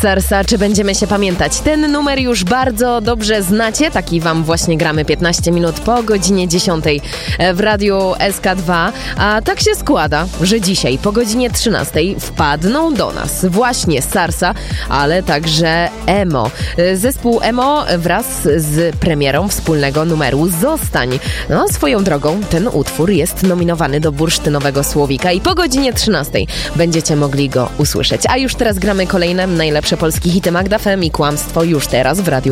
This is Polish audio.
Sarsa, czy będziemy się pamiętać? Ten numer już bardzo dobrze znacie, taki wam właśnie gramy 15 minut po godzinie 10 w radiu SK2, a tak się składa, że dzisiaj po godzinie 13 wpadną do nas właśnie Sarsa, ale także Emo. Zespół Emo wraz z premierą wspólnego numeru Zostań. No, swoją drogą ten utwór jest nominowany do Bursztynowego Słowika i po godzinie 13 będziecie mogli go usłyszeć. A już teraz gramy kolejne najlepsze polskie hity Magda FM i Kłamstwo już teraz w radiu